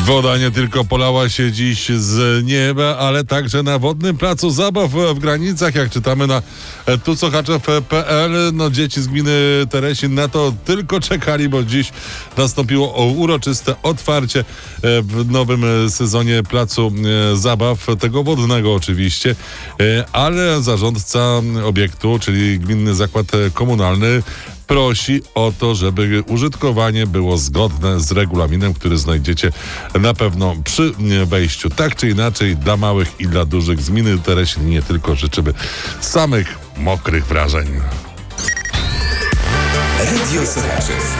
Woda nie tylko polała się dziś z nieba, ale także na wodnym placu zabaw w Granicach, jak czytamy na tucochaczew.pl. No, dzieci z gminy Teresin na to tylko czekali, bo dziś nastąpiło uroczyste otwarcie w nowym sezonie placu zabaw, tego wodnego oczywiście, ale zarządca obiektu, czyli Gminny Zakład Komunalny, prosi o to, żeby użytkowanie było zgodne z regulaminem, który znajdziecie na pewno przy wejściu. Tak czy inaczej, dla małych i dla dużych z gminy Teresin nie tylko życzymy samych mokrych wrażeń. Radio Sochaczew.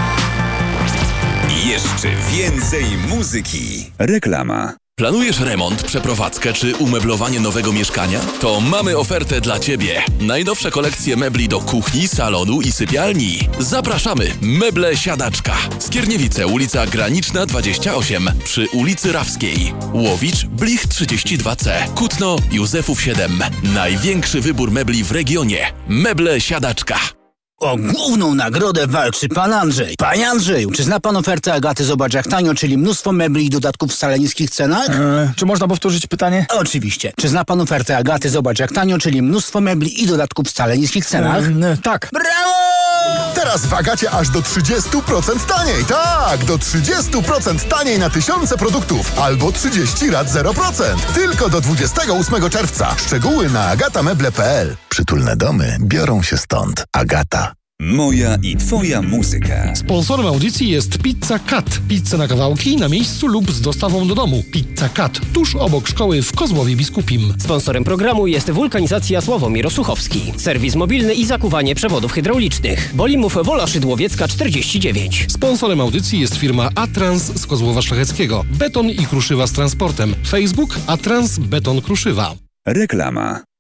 Jeszcze więcej muzyki. Reklama. Planujesz remont, przeprowadzkę czy umeblowanie nowego mieszkania? To mamy ofertę dla Ciebie. Najnowsze kolekcje mebli do kuchni, salonu i sypialni. Zapraszamy! Meble Siadaczka. Skierniewice, ulica Graniczna 28 przy ulicy Rawskiej. Łowicz, Blich 32C. Kutno, Józefów 7. Największy wybór mebli w regionie. Meble Siadaczka. O główną nagrodę walczy pan Andrzej. Panie Andrzeju, czy zna pan ofertę Agaty Zobacz jak tanio, czyli mnóstwo mebli i dodatków w wcale niskich cenach? Czy można powtórzyć pytanie? Oczywiście. Czy zna pan ofertę Agaty Zobacz jak tanio, czyli mnóstwo mebli i dodatków w wcale niskich cenach? Tak. Brawo! Teraz w Agacie aż do 30% taniej. Tak, do 30% taniej na tysiące produktów. Albo 30 rat 0%. Tylko do 28 czerwca. Szczegóły na agatameble.pl. Przytulne domy biorą się stąd. Agata. Moja i twoja muzyka. Sponsorem audycji jest Pizza Cat. Pizza na kawałki, na miejscu lub z dostawą do domu. Pizza Cat, tuż obok szkoły w Kozłowie Biskupim. Sponsorem programu jest Wulkanizacja Sławomir Osuchowski. Serwis mobilny i zakuwanie przewodów hydraulicznych. Bolimów Wola Szydłowiecka 49. Sponsorem audycji jest firma Atrans z Kozłowa Szlacheckiego. Beton i kruszywa z transportem. Facebook Atrans Beton Kruszywa. Reklama.